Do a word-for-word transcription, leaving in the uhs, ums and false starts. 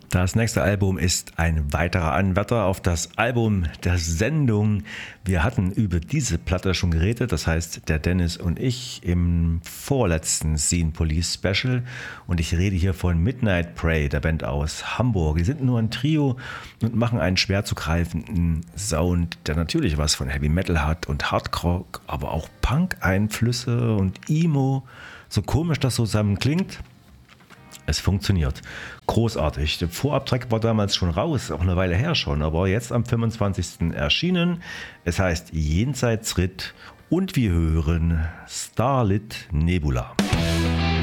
Das nächste Album ist ein weiterer Anwärter auf das Album der Sendung. Wir hatten über diese Platte schon geredet, das heißt der Dennis und ich im vorletzten Scene Police Special. Und ich rede hier von Midnight Prey, der Band aus Hamburg. Die sind nur ein Trio und machen einen schwer zu greifenden Sound, der natürlich was von Heavy Metal hat und Hardcore, aber auch Punk-Einflüsse und Emo. So komisch das zusammen klingt. Es funktioniert. Großartig. Der Vorabtrack war damals schon raus, auch eine Weile her schon, aber jetzt am fünfundzwanzigsten erschienen. Es heißt Jenseitsritt und wir hören Starlit Nebula.